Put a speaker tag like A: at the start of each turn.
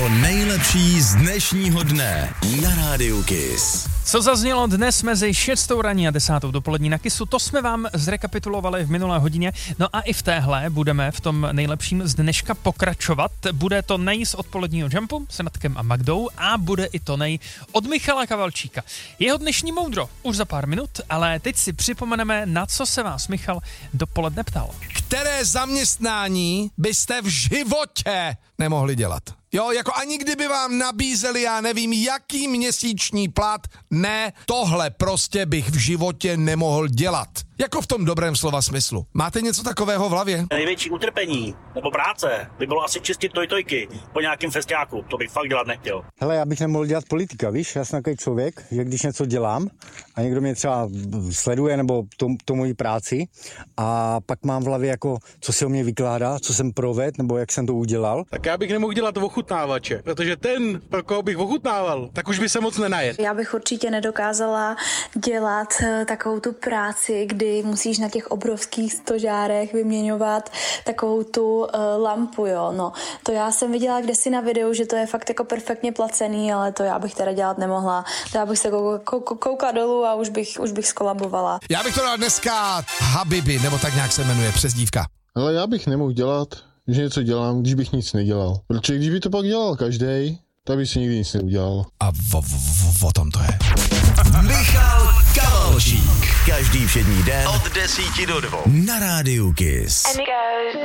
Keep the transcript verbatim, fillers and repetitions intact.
A: To nejlepší z dnešního dne na Rádiu Kiss.
B: Co zaznělo dnes mezi šestou raní a desátou dopolední na Kissu, to jsme vám zrekapitulovali v minulé hodině. No a i v téhle budeme v tom nejlepším z dneška pokračovat. Bude to nej z odpoledního jumpu s Natkem a Magdou a bude i to nej od Michala Kavalčíka. Jeho dnešní moudro už za pár minut, ale teď si připomeneme, na co se vás Michal dopoledne ptal.
C: Které zaměstnání byste v životě nemohli dělat? Jo, jako ani kdyby vám nabízeli, já nevím, jaký měsíční plat, ne, tohle prostě bych v životě nemohl dělat. Jako v tom dobrém slova smyslu. Máte něco takového v hlavě?
D: Největší utrpení nebo práce by bylo asi čistit tojtojky po nějakém festiáku. To bych fakt dělat nechtěl.
E: Hele, já bych nemohl dělat politika, víš? Já jsem takový člověk, že když něco dělám a někdo mě třeba sleduje nebo to, to moji práci a pak mám v hlavě jako, co se o mě vykládá, co jsem provedl nebo jak jsem to udělal.
F: Tak já bych nemohl dělat ochutnávače, protože ten, pro koho bych ochutnával, tak už by se moc nenajet.
G: Já bych určitě nedokázala dělat takovou tu práci, kdy musíš na těch obrovských stožárech vyměňovat takovou tu uh, lampu, jo, no. To já jsem viděla kdesi na videu, že to je fakt jako perfektně placený, ale to já bych teda dělat nemohla. To já bych se kou, kou, koukla dolů a už bych, už bych skolabovala.
C: Já bych to dal dneska Habibi, nebo tak nějak se jmenuje, přezdívka.
H: Ale já bych nemohl dělat, že něco dělám, když bych nic nedělal. Protože když by to pak dělal každej, tak by si nikdy nic neudělal.
C: A o, o, o tom to je.
A: Michal Kavalčík. Každý všední den od desíti do dvou na Rádiu Kiss.